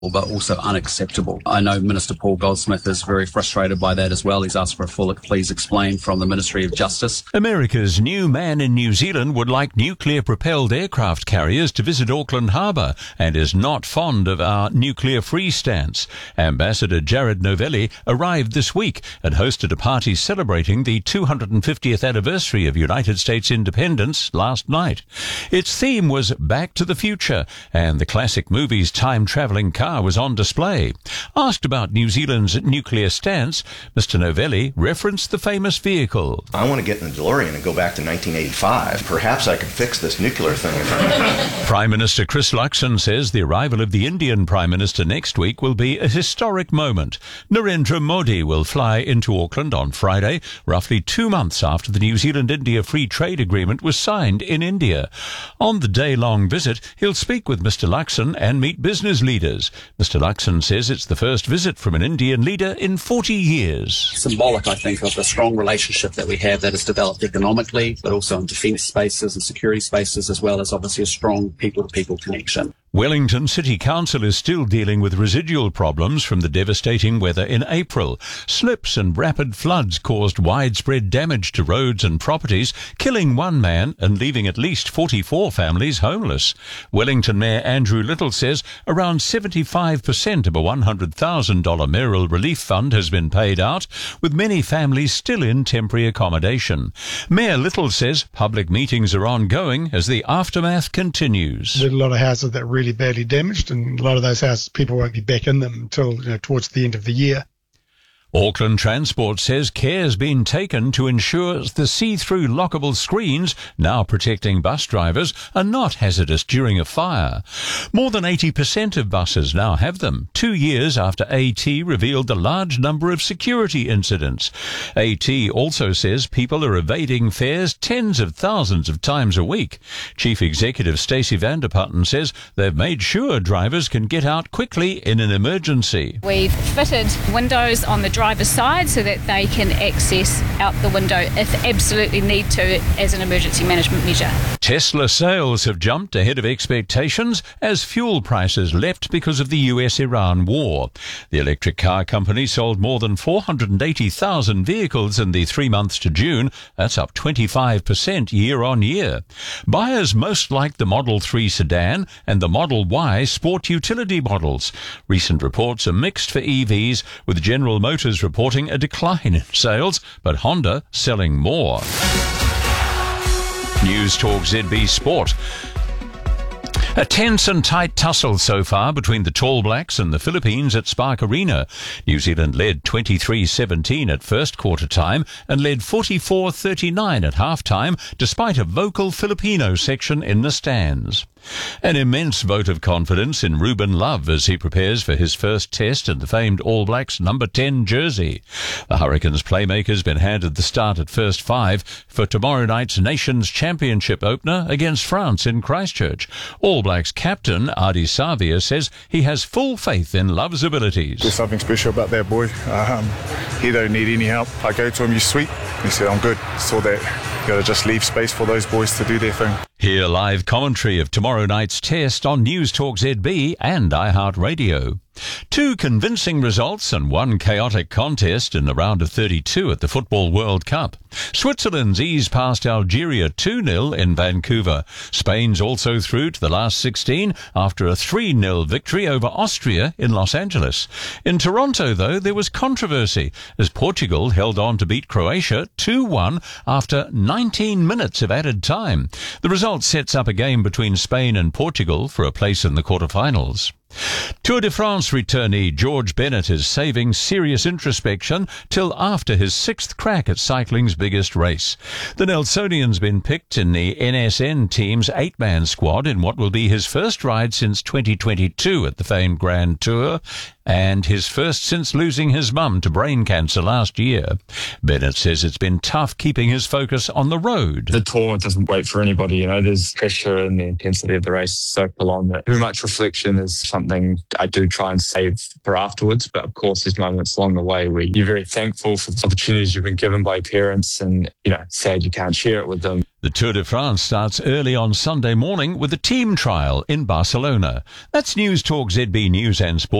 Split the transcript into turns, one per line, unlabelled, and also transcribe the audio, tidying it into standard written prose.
but also unacceptable. I know Minister Paul Goldsmith is very frustrated by that as well. He's asked for a full please explain from the Ministry of Justice.
America's new man in New Zealand would like nuclear-propelled aircraft carriers to visit Auckland Harbour and is not fond of our nuclear-free stance. Ambassador Jared Novelli arrived this week and hosted a party celebrating the 250th anniversary of United States independence last night. Its theme was Back to the Future, and the classic movie's time-travelling car was on display. Asked about New Zealand's nuclear stance, Mr. Novelli referenced the famous vehicle.
I want to get in the DeLorean and go back to 1985. Perhaps I can fix this nuclear thing.
Prime Minister Chris Luxon says the arrival of the Indian Prime Minister next week will be a historic moment. Narendra Modi will fly into Auckland on Friday, roughly 2 months after the New Zealand-India Free Trade Agreement was signed in India. On the day-long visit, he'll speak with Mr. Luxon and meet business leaders. Mr. Luxon says it's the first visit from an Indian leader in 40 years.
Symbolic, I think, of the strong relationship that we have that has developed economically, but also in defence spaces and security spaces, as well as obviously a strong people-to-people connection.
Wellington City Council is still dealing with residual problems from the devastating weather in April. Slips and rapid floods caused widespread damage to roads and properties, killing one man and leaving at least 44 families homeless. Wellington Mayor Andrew Little says around 75% of a $100,000 mayoral relief fund has been paid out, with many families still in temporary accommodation. Mayor Little says public meetings are ongoing as the aftermath continues.
There's a lot of houses that are really badly damaged, and a lot of those houses, people won't be back in them until towards the end of the year.
Auckland Transport says care's been taken to ensure the see-through lockable screens, now protecting bus drivers, are not hazardous during a fire. More than 80% of buses now have them, 2 years after AT revealed a large number of security incidents. AT also says people are evading fares tens of thousands of times a week. Chief Executive Stacey Vanderputten says they've made sure drivers can get out quickly in an emergency.
We've fitted windows on the driver's side so that they can access out the window if absolutely need to as an emergency management measure.
Tesla sales have jumped ahead of expectations as fuel prices leapt because of the US-Iran war. The electric car company sold more than 480,000 vehicles in the 3 months to June. That's up 25% year on year. Buyers most like the Model 3 sedan and the Model Y sport utility models. Recent reports are mixed for EVs, with General Motors reporting a decline in sales, but Honda selling more. News Talk ZB Sport. A tense and tight tussle so far between the Tall Blacks and the Philippines at Spark Arena. New Zealand led 23-17 at first quarter time and led 44-39 at half time, despite a vocal Filipino section in the stands. An immense vote of confidence in Ruben Love as he prepares for his first test in the famed All Blacks number 10 jersey. The Hurricanes playmaker's been handed the start at first five for tomorrow night's Nations Championship opener against France in Christchurch. All Blacks captain Adi Savia says he has full faith in Love's abilities.
There's something special about that boy. He don't need any help. I go to him, you sweet? He said, I'm good. Saw that. You got to just leave space for those boys to do their thing.
Hear live commentary of tomorrow night's test on News Talk ZB and iHeartRadio. 2 convincing results and 1 chaotic contest in the round of 32 at the Football World Cup. Switzerland's eased past Algeria 2-0 in Vancouver. Spain's also through to the last 16 after a 3-0 victory over Austria in Los Angeles. In Toronto, though, there was controversy as Portugal held on to beat Croatia 2-1 after 19 minutes of added time. The result sets up a game between Spain and Portugal for a place in the quarterfinals. Tour de France returnee George Bennett is saving serious introspection till after his 6th crack at cycling's biggest race. The Nelsonian's been picked in the NSN team's 8-man squad in what will be his first ride since 2022 at the famed Grand Tour, and his first since losing his mum to brain cancer last year. Bennett says it's been tough keeping his focus on the road.
The tour doesn't wait for anybody, there's pressure and the intensity of the race is so full on that too much reflection is something something I do try and save for afterwards. But of course, there's moments along the way where you're very thankful for the opportunities you've been given by your parents and, sad you can't share it with them.
The Tour de France starts early on Sunday morning with a team trial in Barcelona. That's News Talk ZB News and Sport.